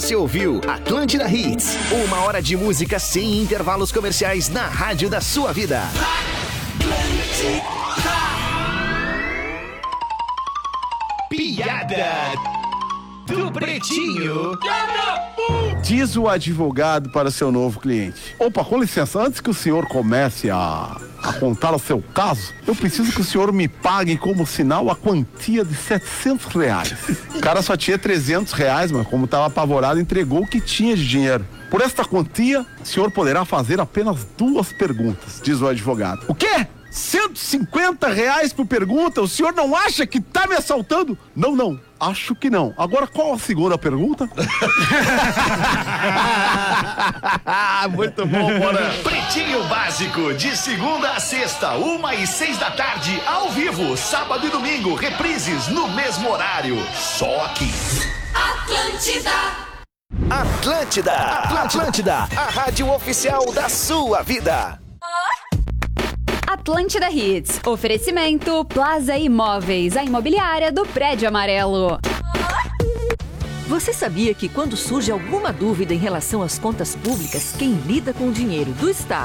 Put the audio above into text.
Você ouviu Atlântida Hits. 1 hora de música sem intervalos comerciais na rádio da sua vida. Piada do Pretinho. Diz o advogado para seu novo cliente: opa, com licença, antes que o senhor comece a contar o seu caso, eu preciso que o senhor me pague como sinal a quantia de R$700. O cara só tinha R$300, mas como estava apavorado, entregou o que tinha de dinheiro. Por esta quantia, o senhor poderá fazer apenas 2 perguntas, diz o advogado. O quê? R$150 por pergunta? O senhor não acha que tá me assaltando? Não, acho que não. Agora, qual a segunda pergunta? Muito bom, bora. Pretinho Básico, de segunda a sexta, 1h06 da tarde, ao vivo, sábado e domingo, reprises no mesmo horário, só aqui. Atlântida, a rádio oficial da sua vida. Atlântida Hits. Oferecimento Plaza Imóveis, a imobiliária do Prédio Amarelo. Você sabia que quando surge alguma dúvida em relação às contas públicas, quem lida com o dinheiro do Estado